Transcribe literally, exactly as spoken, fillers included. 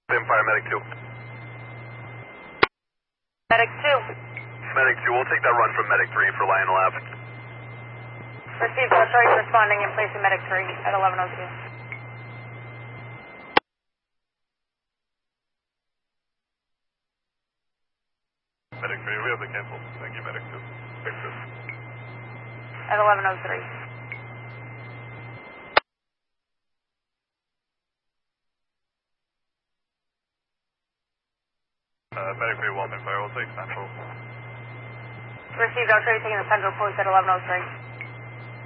Fire Medic two. Medic two. Medic two, we'll take that run from Medic three for Lion Lab. Received, I'll show you responding and placing Medic three at eleven oh two. Medic three, we have the cancel. Thank you, Medic two. Medic two. At eleven oh three. Uh, Medic three, Walton Fire, we'll take Central. Received, I'll show you taking the Central Post at eleven oh three.